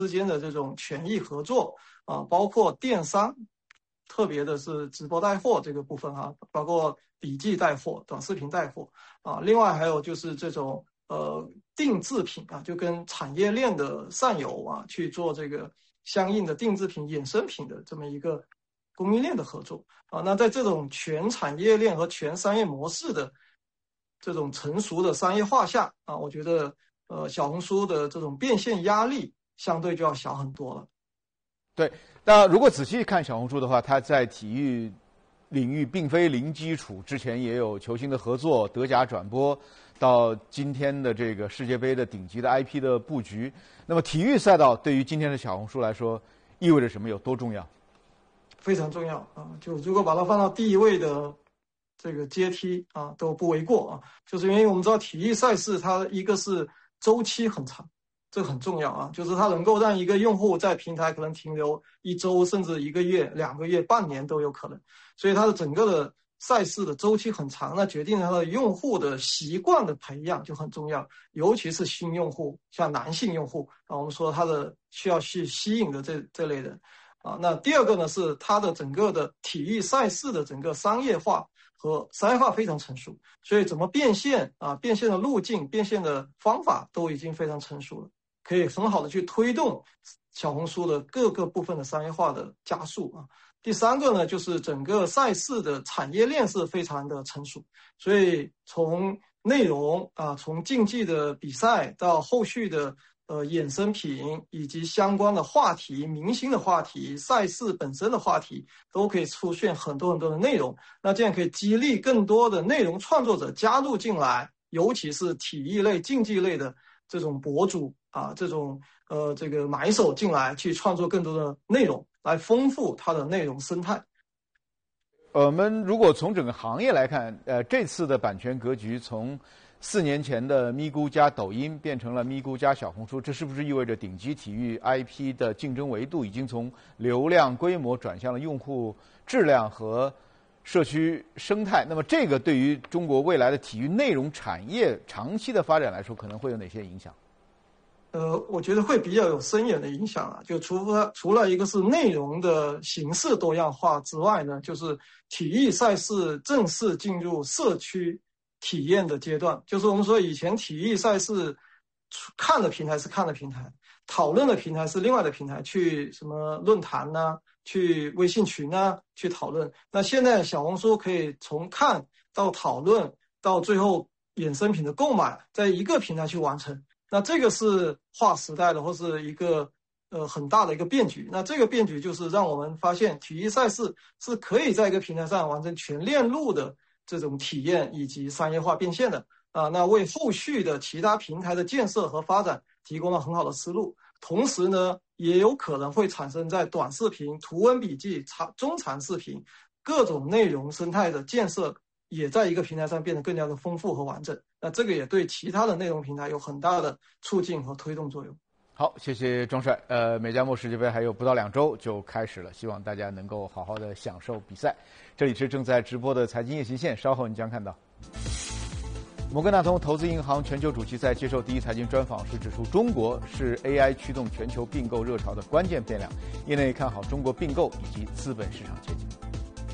之间的这种权益合作啊，包括电商，特别的是直播带货这个部分哈，包括笔记带货、短视频带货啊，另外还有就是这种定制品啊，就跟产业链的上游啊去做这个相应的定制品、衍生品的这么一个供应链的合作啊。那在这种全产业链和全商业模式的这种成熟的商业化下啊，我觉得小红书的这种变现压力相对就要小很多了。 对，那如果仔细看小红书的话，它在体育领域并非零基础，之前也有球星的合作、德甲转播，到今天的这个世界杯的顶级的 IP 的布局。那么体育赛道对于今天的小红书来说，意味着什么？有多重要？ 非常重要啊！就如果把它放到第一位的这个阶梯啊，都不为过啊。就是因为我们知道体育赛事它一个是周期很长，这很重要啊，就是它能够让一个用户在平台可能停留1周，甚至1个月、2个月、半年都有可能。所以它的整个的赛事的周期很长，那决定它的用户的习惯的培养就很重要，尤其是新用户，像男性用户啊，我们说他的需要去吸引的这类人啊。那第二个呢是它的整个的体育赛事的整个商业化非常成熟，所以怎么变现啊，变现的路径、变现的方法都已经非常成熟了，可以很好的去推动小红书的各个部分的商业化的加速啊。第三个呢，就是整个赛事的产业链是非常的成熟，所以从内容啊，从竞技的比赛到后续的衍生品以及相关的话题、明星的话题、赛事本身的话题，都可以出现很多很多的内容。那这样可以激励更多的内容创作者加入进来，尤其是体育类、竞技类的这种博主啊，这种这个买手进来去创作更多的内容，来丰富它的内容生态。 我们如果从整个行业来看，这次的版权格局从4年前的咪咕加抖音变成了咪咕加小红书，这是不是意味着顶级体育 IP 的竞争维度已经从流量规模转向了用户质量和社区生态？那么这个对于中国未来的体育内容产业长期的发展来说，可能会有哪些影响？ 我觉得会比较有深远的影响啊。就除了一个是内容的形式多样化之外呢，就是体育赛事正式进入社区体验的阶段。就是我们说以前体育赛事看的平台是看的平台，讨论的平台是另外的平台，去什么论坛呢，去微信群呢去讨论。那现在小红书可以从看到讨论到最后衍生品的购买，在一个平台去完成。那这个是划时代的，或是一个很大的一个变局。那这个变局就是让我们发现，体育赛事是可以在一个平台上完成全链路的这种体验以及商业化变现的啊。那为后续的其他平台的建设和发展提供了很好的思路。同时呢，也有可能会产生在短视频、图文笔记、中长视频各种内容生态的建设，也在一个平台上变得更加的丰富和完整。那这个也对其他的内容平台有很大的促进和推动作用。 好，谢谢庄帅。美加墨世界杯还有不到2周就开始了，希望大家能够好好的享受比赛。这里是正在直播的财经夜行线，稍后你将看到。摩根大通投资银行全球主席在接受第一财经专访时指出，中国是 AI 驱动全球并购热潮的关键变量，业内看好中国并购以及资本市场前景。